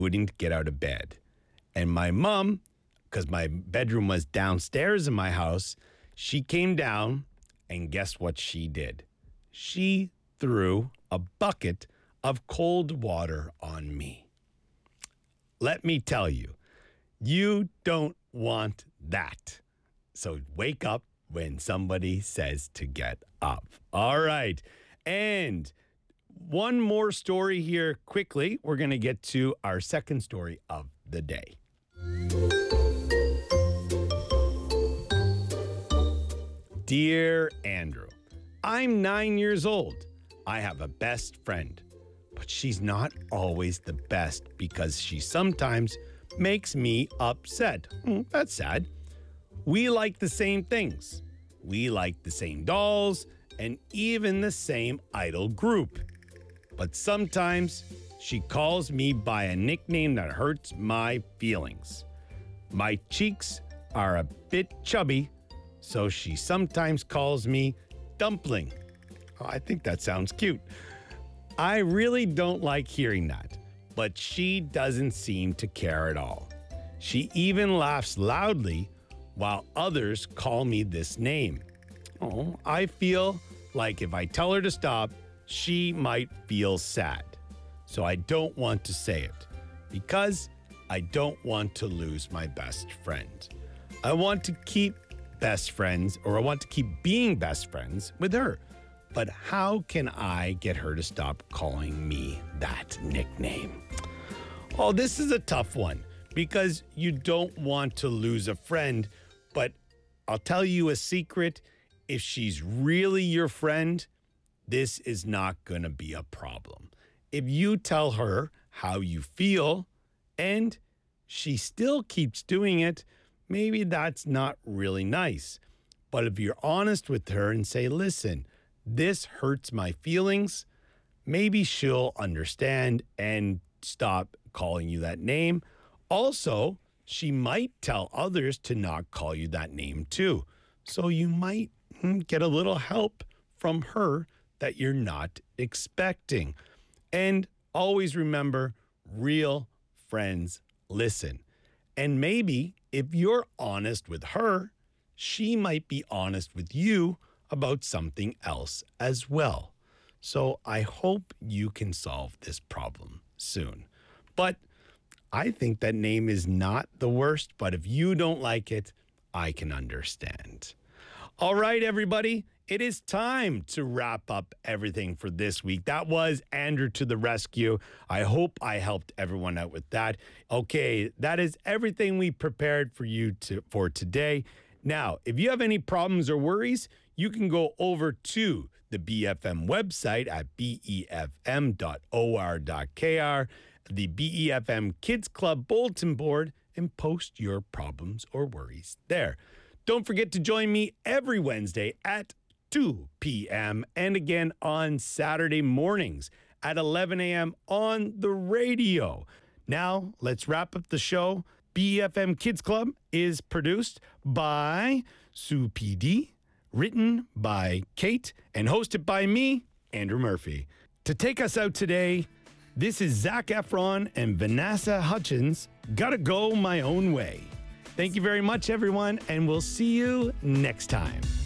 wouldn't get out of bed. And my mom, because my bedroom was downstairs in my house, she came down and guess what she did? She threw a bucket of cold water on me. Let me tell you, you don't want that. So wake up when somebody says to get up. All right. And one more story here quickly. We're going to get to our second story of the day. Dear Andrew, I'm 9 years old. I have a best friend, but she's not always the best because she sometimes makes me upset. That's sad. We like the same things. We like the same dolls and even the same idol group. But sometimes she calls me by a nickname that hurts my feelings. My cheeks are a bit chubby, so she sometimes calls me Dumpling. Oh, I think that sounds cute. I really don't like hearing that, but she doesn't seem to care at all. She even laughs loudly while others call me this name. Oh, I feel like if I tell her to stop, she might feel sad. So I don't want to say it because I don't want to lose my best friend. I want to keep best friends, or I want to keep being best friends with her. But how can I get her to stop calling me that nickname? Oh, this is a tough one because you don't want to lose a friend, but I'll tell you a secret. If she's really your friend, this is not going to be a problem. If you tell her how you feel and she still keeps doing it, maybe that's not really nice. But if you're honest with her and say, listen, this hurts my feelings, maybe she'll understand and stop calling you that name. Also, she might tell others to not call you that name too. So you might get a little help from her that you're not expecting. And always remember, real friends listen. And maybe if you're honest with her, she might be honest with you about something else as well. So I hope you can solve this problem soon. But I think that name is not the worst, but if you don't like it, I can understand. All right, everybody, it is time to wrap up everything for this week. That was Andrew to the rescue. I hope I helped everyone out with that. Okay, that is everything we prepared for you for today. Now, if you have any problems or worries, you can go over to the BFM website at befm.or.kr, the BEFM Kids Club bulletin board, and post your problems or worries there. Don't forget to join me every Wednesday at 2 p.m. and again on Saturday mornings at 11 a.m. on the radio. Now, let's wrap up the show. BFM Kids Club is produced by Sue PD, written by Kate, and hosted by me, Andrew Murphy. To take us out today, this is Zac Efron and Vanessa Hudgens, Gotta Go My Own Way. Thank you very much, everyone, and we'll see you next time.